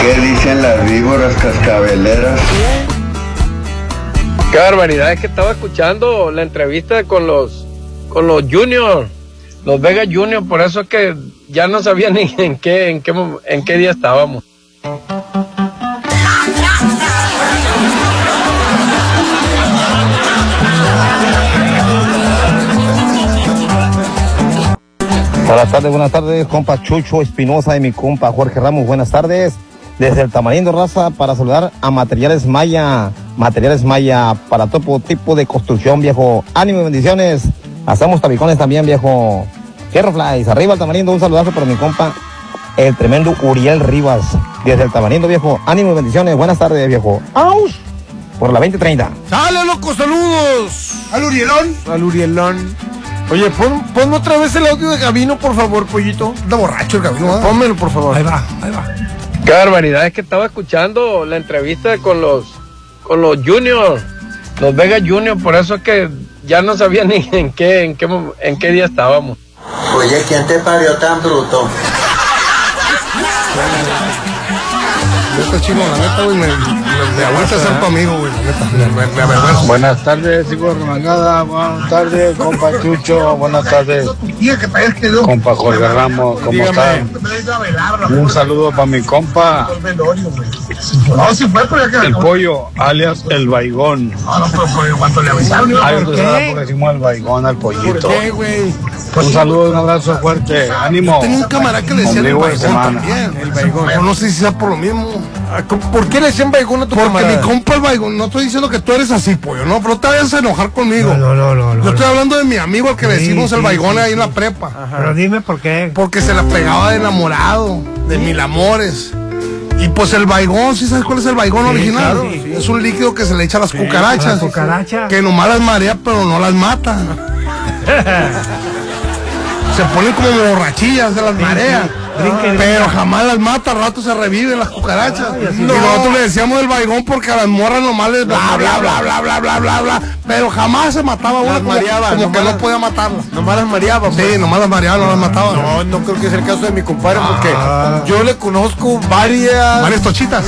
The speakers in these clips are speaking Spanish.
¿Qué dicen las víboras cascabeleras? Qué barbaridad, es que estaba escuchando la entrevista con los Junior, los Vega Junior, por eso es que ya no sabía ni en qué día estábamos. Buenas tardes, compa Chucho Espinosa y mi compa Jorge Ramos, buenas tardes. Desde el Tamarindo, raza, para saludar a Materiales Maya para todo tipo de construcción, viejo. Ánimo y bendiciones. Hacemos tabicones también, viejo. Fierro Flies, arriba el Tamarindo, un saludazo para mi compa, el tremendo Uriel Rivas, desde el Tamarindo, viejo. Ánimo y bendiciones, buenas tardes, viejo. ¡Aus! Por la 2030. ¡Sale, loco! ¡Saludos! ¿Al Urielón? Al Urielón. Oye, ponme otra vez el audio de Gabino, por favor, pollito. Está borracho el Gabino, ¿eh? Pónmelo, por favor. Ahí va. Qué barbaridad, es que estaba escuchando la entrevista con los Junior, los Vega Junior, por eso es que ya no sabía ni en qué día estábamos. Oye, ¿quién te parió tan bruto? Está chino, la neta, güey, me aguanta ser tu amigo, güey, la neta, me avergüenza. Buenas tardes, hijo de remangada, buenas tardes, compa Chucho, buenas tardes, compa Jorge Ramos, ¿cómo están? Un saludo para mi compa, el pollo, alias el baigón. Hay otro saludo porque decimos el baigón al pollito. ¿Por qué, güey? Un saludo, un abrazo fuerte, ánimo. Tengo un camarada que le decía el baigón también. El baigón. Pero no sé si sea por lo mismo. ¿Por qué le decían baigón a tu Porque camarada? mi compa el baigón, no estoy diciendo que tú eres así, pollo, no, pero no te vayas a enojar conmigo. No. Yo estoy hablando de mi amigo al que le decimos el baigón ahí en la prepa. Ajá. Pero dime por qué. Porque se la pegaba de enamorado, de mil amores. Y pues el baigón, ¿sí sabes cuál es el baigón original? claro, sí. Es un líquido que se le echa a las cucarachas. a las cucarachas. Que nomás las marea, pero no las mata. Se ponen como borrachillas de las mareas. Pero jamás las mata, al rato se reviven las cucarachas. Y nosotros le decíamos el baigón porque a las morras nomás les bla, bla. Pero jamás se mataba una como que no podía matarla. Nomás las mareaba. Sí, nomás las mareaba, no las mataba. No creo que sea el caso de mi compadre porque yo le conozco varias tochitas.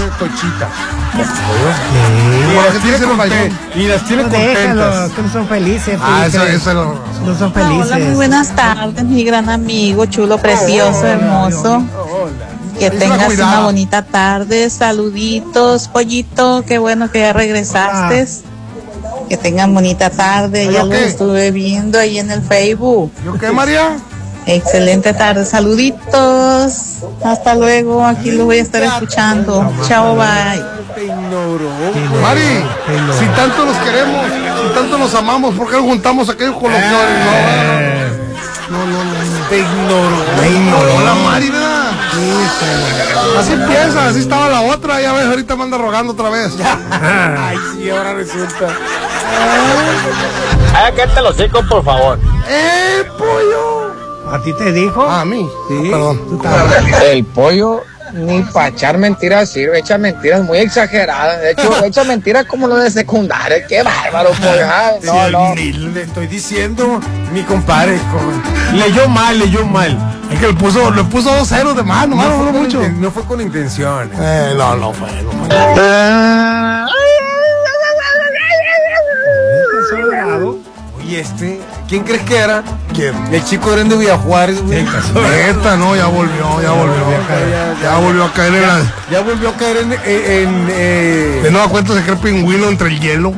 y las tiene contentas. Que no son felices. Eso no son felices. Hola, muy buenas tardes, mi gran amigo, chulo, precioso, hermoso. Que tengas una bonita tarde. Saluditos, pollito, qué bueno que ya regresaste. Que tengan bonita tarde. Ya lo estuve viendo ahí en el Facebook. ¿Yo qué, María? Excelente tarde, saluditos. Hasta luego, aquí lo voy a estar escuchando. Chao, bye. Mari, si tanto nos queremos, si tanto nos amamos, ¿por qué nos juntamos aquellos con los flores? No. Te ignoró la Mari, ¿verdad? Así empieza, así estaba la otra, ya ves, ahorita me anda rogando otra vez. Ay, sí, ahora resulta. Que te lo seco, por favor. Pollo. ¿A ti te dijo? A mí. Sí. Perdón. El pollo ni para echar mentiras sirve, echa mentiras muy exageradas. De hecho, echa mentiras como lo de secundaria. Qué bárbaro, pollo. No. Le estoy diciendo, mi compadre, leyó mal. Es que le puso 2 ceros de más, nomás, no mucho. No fue con intención. No fue. Oye, ¿quién crees que era? ¿Quién? El chico grande de Villajuárez, güey. Neta, no, ya volvió a caer en la... Ya volvió a caer en De nueva cuenta se cree pingüino entre el hielo.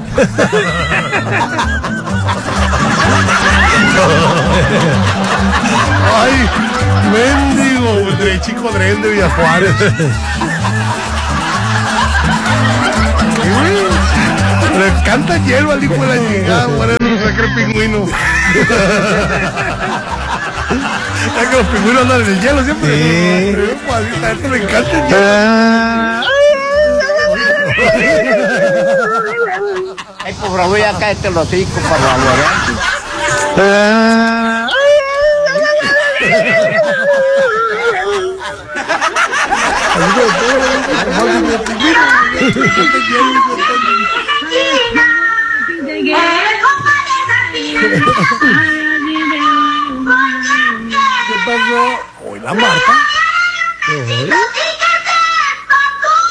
Ay, mendigo, el chico Dren de Villajuárez. Le encanta el hielo al hijo de la chingada, bueno, se cree pingüino. Es que los pingüinos andan en el hielo siempre. A este le encanta el hielo. Ay, por favor, ya cállate los hocico, por favor. ¿Qué pasó? Hoy la Marta.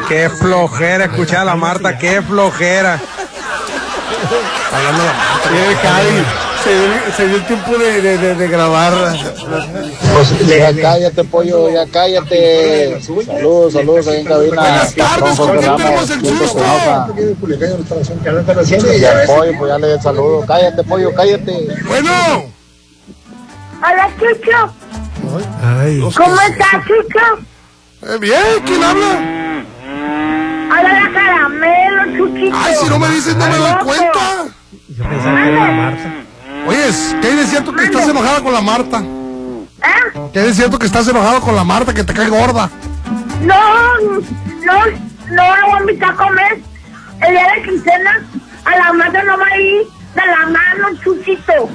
Qué flojera escuchar a la Marta, qué flojera. Hablando de la Marta. Cádiz. Se dio el tiempo de grabar. Ya cállate, pollo, ya cállate. Saludos ahí en cabina. Buenas tardes, ¿con quién tenemos el gusto? Ya el pollo, pues ya le di el saludo. Cállate, pollo, cállate. Bueno. Hola, Chucho. Ay. ¿Cómo estás, Chucho? Bien, ¿quién habla? Hola, la Caramelo, Chuchito. Ay, si no me dices, no me doy cuenta. Yo pensaba que era la Marta. Oye, ¿qué hay de cierto que estás enojada con la Marta? ¿Eh? ¿Qué hay de cierto que estás enojado con la Marta, que te cae gorda? No lo voy a invitar a comer. El día de quincena, a la Marta no va a ir de la mano, Chuchito.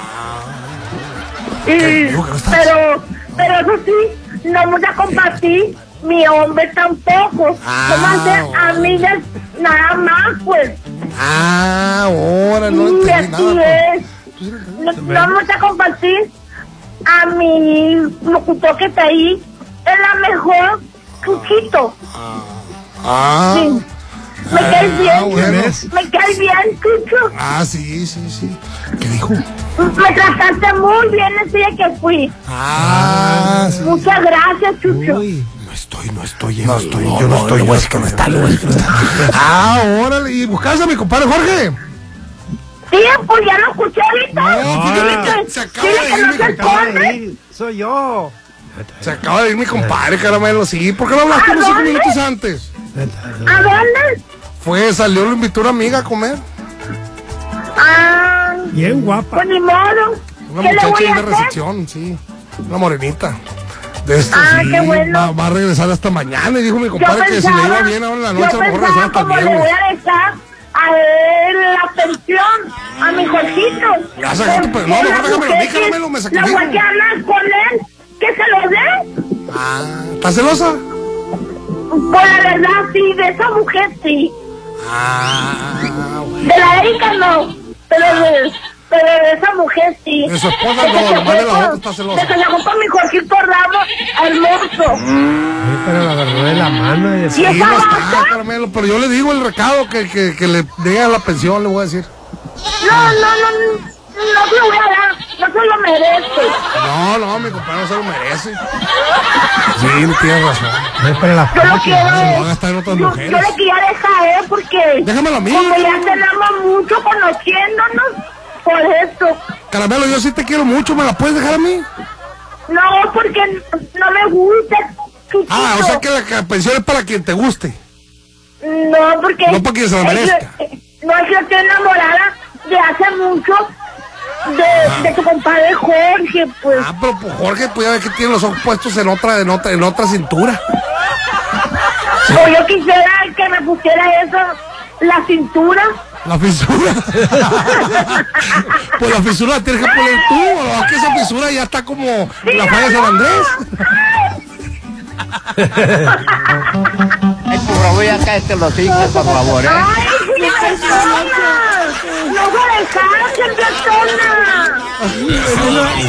Pero eso sí, no vamos a compartir mi hombre tampoco. Vamos a ser amigas nada más, pues. Ahora no Sí, entendí así nada. es. No vamos a compartir a mi locutor que está ahí. Es la mejor, Chuchito. Sí. Me caes bien, bueno. me caes bien, Chucho. Sí. ¿Qué dijo? Me trataste muy bien ese día que fui. Sí. Muchas gracias, Chucho. Uy. No estoy. Yo no estoy. Voy a decir que no está. Órale. ¿Y buscas a mi compadre Jorge? Sí, pues ya lo escuché ahorita. No, Dile que, se acaba dile de que ir, no se Acaba de esconde. ir. Soy yo. Se acaba de ir mi compadre, Caramelo. Sí, ¿por qué no hablaste ¿A unos 5 dónde? minutos antes? ¿A dónde? Salió, lo invitó una amiga a comer. Bien guapa. Pues ni modo. Una ¿Qué le muchacha voy ahí a de hacer? recepción, sí. Una morenita. De esto, sí. Qué bueno. Va a regresar hasta mañana. Y dijo mi compadre que si le iba bien ahora en la noche, a lo mejor regresaba hasta el como le voy viernes. a dejar a él la pensión, a mi Jorgito. Ya sacaste, pero no, mejor déjame lo dije, Caramelo, me La sacrifico. voy a hablar con él, que se lo dé. ¿Estás celosa? Pues la verdad, sí, de esa mujer sí. De la Erika no, pero de esa mujer sí. De su esposa no, nomás de la otra está celosa. De que le junto a mi Jorgito Ramos, hermoso. Pero la verdad de la mano. ¿Y Sí, esa no está, vaca? Caramelo, pero yo le digo el recado que le dé a la pensión, le voy a decir. No se lo voy a dar, no se lo merece. No, mi compadre no se lo merece. Sí, tienes razón. Yo lo quiero. Se lo va a gastar en otras mujeres. Yo le quería dejar, porque Déjamelo a mí. como ya tenemos mucho conociéndonos, por eso. Caramelo, yo sí te quiero mucho, ¿me la puedes dejar a mí? No, porque no me gusta, Chuchito. O sea que la pensión es para quien te guste. No, porque... No para quien se lo merezca. No, es que yo estoy enamorada de hace mucho de tu compadre Jorge, pues. Pero pues Jorge, pues ya ve que tiene los ojos puestos en otra cintura. O yo quisiera que me pusiera eso, la cintura. La fisura. Pues la fisura la tienes que poner tú, o es que esa fisura ya está como la falla de San Andrés. Ay, por favor, ya cállate los hijos, por favor, ¿eh? ¡Ay, sí, persona! ¡No voy a dejar, persona!